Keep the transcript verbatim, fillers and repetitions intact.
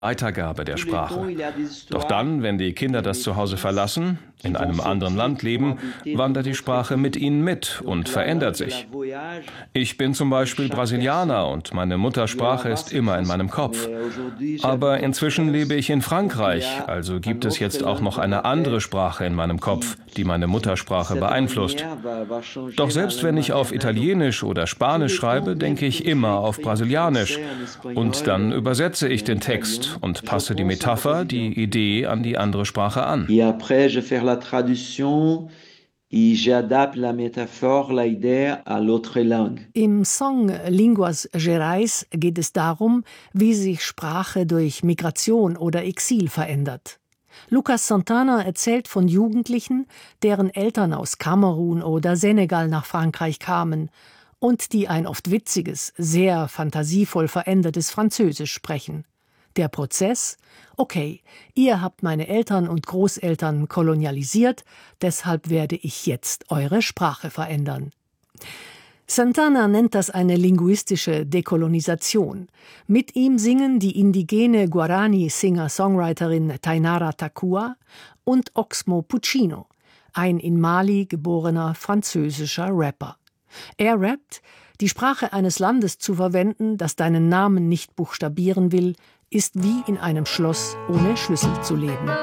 Weitergabe der Sprache. Doch dann, wenn die Kinder das Zuhause verlassen, in einem anderen Land leben, wandert die Sprache mit ihnen mit und verändert sich. Ich bin zum Beispiel Brasilianer und meine Muttersprache ist immer in meinem Kopf. Aber inzwischen lebe ich in Frankreich, also gibt es jetzt auch noch eine andere Sprache in meinem Kopf, die meine Muttersprache beeinflusst. Doch selbst wenn ich auf Italienisch oder Spanisch schreibe, denke ich immer auf Brasilianisch. Und dann übersetze ich den Text und passe die Metapher, die Idee an die andere Sprache an. Im Song Línguas Gerais geht es darum, wie sich Sprache durch Migration oder Exil verändert. Lucas Santana erzählt von Jugendlichen, deren Eltern aus Kamerun oder Senegal nach Frankreich kamen und die ein oft witziges, sehr fantasievoll verändertes Französisch sprechen. Der Prozess? Okay, ihr habt meine Eltern und Großeltern kolonialisiert, deshalb werde ich jetzt eure Sprache verändern. Santana nennt das eine linguistische Dekolonisation. Mit ihm singen die indigene Guarani-Singer-Songwriterin Tainara Takua und Oxmo Puccino, ein in Mali geborener französischer Rapper. Er rappt: Die Sprache eines Landes zu verwenden, das deinen Namen nicht buchstabieren will, ist wie in einem Schloss ohne Schlüssel zu leben.